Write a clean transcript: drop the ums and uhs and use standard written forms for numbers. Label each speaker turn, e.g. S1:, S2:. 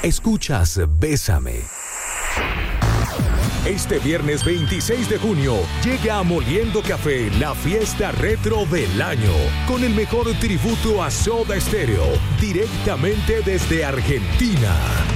S1: Escuchas Bésame. Este viernes 26 de junio llega a Moliendo Café la fiesta retro del año, con el mejor tributo a Soda Stereo, directamente desde Argentina.